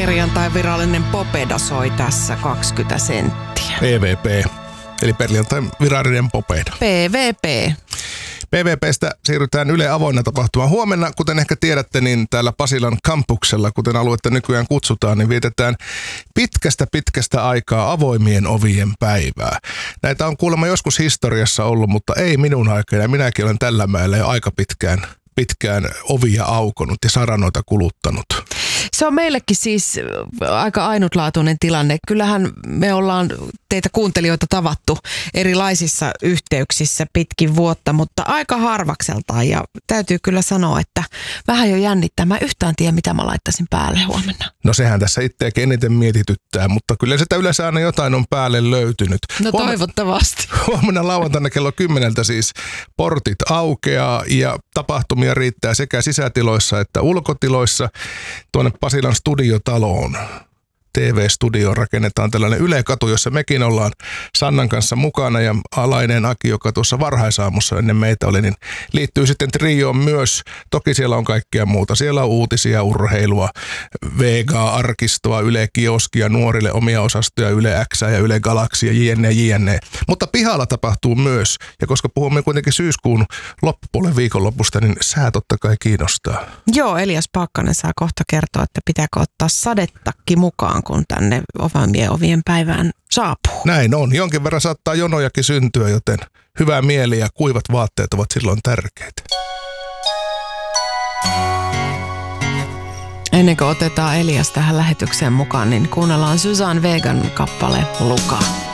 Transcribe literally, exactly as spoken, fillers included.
perjantai virallinen popeda soi tässä kaksikymmentä senttiä. P V P, eli perjantai virallinen popeda. P V P. P V P:stä siirrytään Yle Avoinna tapahtumaan. Huomenna, kuten ehkä tiedätte, niin täällä Pasilan kampuksella, kuten aluetta nykyään kutsutaan, niin vietetään pitkästä pitkästä aikaa avoimien ovien päivää. Näitä on kuulemma joskus historiassa ollut, mutta ei minun aikana. Minäkin olen tällä mäellä jo aika pitkään, pitkään ovia aukonut ja saranoita kuluttanut. Se on meillekin siis aika ainutlaatuinen tilanne. Kyllähän me ollaan teitä kuuntelijoita tavattu erilaisissa yhteyksissä pitkin vuotta, mutta aika harvakseltaan. Ja täytyy kyllä sanoa, että vähän jo jännittää. Mä yhtään tiedä, mitä mä laittaisin päälle huomenna. No sehän tässä itseäkin eniten mietityttää, mutta kyllä sitä yleensä aina jotain on päälle löytynyt. No Huomen... toivottavasti. Huomenna lauantaina kello kymmeneltä siis portit aukeaa ja tapahtumia riittää sekä sisätiloissa että ulkotiloissa. Tuonne Pasilan studiotaloon, T V-studioon rakennetaan tällainen Yle-katu, jossa mekin ollaan Sannan kanssa mukana ja Alainen Aki, joka tuossa varhaisaamussa ennen meitä oli, niin liittyy sitten trioon myös. Toki siellä on kaikkea muuta. Siellä on uutisia, urheilua, Vega-arkistoa, Yle-kioskia, nuorille omia osastoja, Yle X ja Yle Galaksia, jne, jne. Mutta pihalla tapahtuu myös, ja koska puhumme kuitenkin syyskuun loppupuolen viikonlopusta, niin sää totta kai kiinnostaa. Joo, Elias Paakkanen saa kohta kertoa, että pitääkö ottaa sadetakki mukaan, kun tänne avoimien ovien päivään saapuu. Näin on. Jonkin verran saattaa jonojakin syntyä, joten hyvä mieli ja kuivat vaatteet ovat silloin tärkeitä. Ennen kuin otetaan Elias tähän lähetykseen mukaan, niin kuunnellaan Suzanne Vegan kappale Luka.